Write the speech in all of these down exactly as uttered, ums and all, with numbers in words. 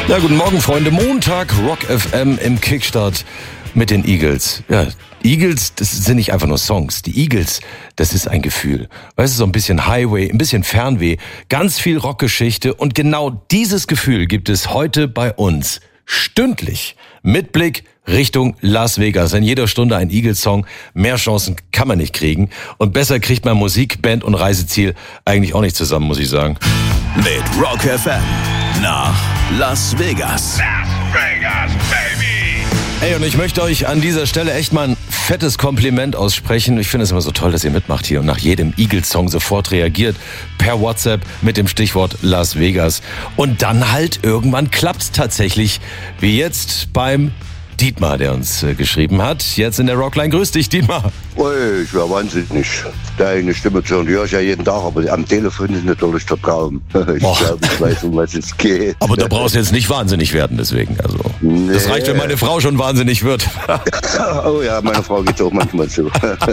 Ja, guten Morgen, Freunde. Montag, Rock F M im Kickstart mit den Eagles. Ja, Eagles, das sind nicht einfach nur Songs. Die Eagles, das ist ein Gefühl. Weißt du, so ein bisschen Highway, ein bisschen Fernweh, ganz viel Rockgeschichte. Und genau dieses Gefühl gibt es heute bei uns. Stündlich. Mit Blick Richtung Las Vegas. In jeder Stunde ein Eagles-Song. Mehr Chancen kann man nicht kriegen. Und besser kriegt man Musik, Band und Reiseziel eigentlich auch nicht zusammen, muss ich sagen. Mit Rock F M nach Las Vegas. Las Vegas, baby! Ey, und ich möchte euch an dieser Stelle echt mal ein fettes Kompliment aussprechen. Ich finde es immer so toll, dass ihr mitmacht hier und nach jedem Eagles-Song sofort reagiert. Per WhatsApp mit dem Stichwort Las Vegas. Und dann halt irgendwann klappt's tatsächlich. Wie jetzt beim Dietmar, der uns äh, geschrieben hat. Jetzt in der Rockline. Grüß dich, Dietmar. Ui, ich wäre wahnsinnig, deine Stimme zu hören. Die höre ich ja jeden Tag, aber am Telefon ist natürlich der Traum. Ich glaube, ich weiß, um was es geht. Aber du brauchst jetzt nicht wahnsinnig werden deswegen. Also, nee. Das reicht, wenn meine Frau schon wahnsinnig wird. Oh ja, meine Frau geht auch manchmal so.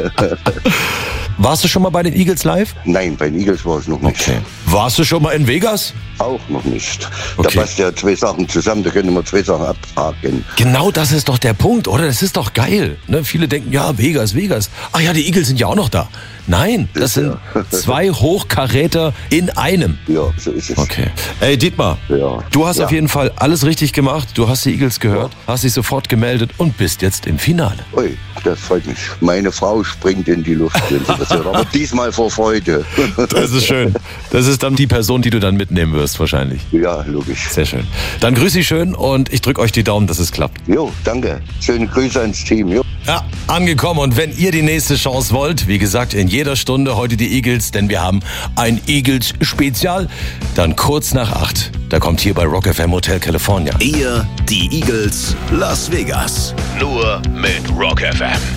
Warst du schon mal bei den Eagles live? Nein, bei den Eagles war ich noch nicht. Okay. Warst du schon mal in Vegas? Auch noch nicht. Okay. Da passt ja zwei Sachen zusammen, da können wir zwei Sachen abhaken. Genau das ist doch der Punkt, oder? Das ist doch geil. Ne? Viele denken, ja, Vegas, Vegas. Ach ja, die Eagles sind ja auch noch da. Nein, das sind Ja. zwei Hochkaräter in einem. Ja, so ist es. Okay. Ey, Dietmar, Ja. du hast Ja. auf jeden Fall alles richtig gemacht. Du hast die Eagles gehört, hast dich sofort gemeldet und bist jetzt im Finale. Ui, das freut mich. Meine Frau springt in die Luft, wenn sie das hört. Aber diesmal vor Freude. Das ist schön. Das ist dann die Person, die du dann mitnehmen wirst, wahrscheinlich. Ja, logisch. Sehr schön. Dann grüß dich schön und ich drücke euch die Daumen, dass es klappt. Jo, danke. Schöne Grüße ans Team. Jo. Ja, angekommen. Und wenn ihr die nächste Chance wollt, wie gesagt, in jeder Stunde heute die Eagles, denn wir haben ein Eagles-Spezial, dann kurz nach acht. Da kommt hier bei Rock F M Hotel California. Ihr, die Eagles, Las Vegas. Nur mit Rock F M.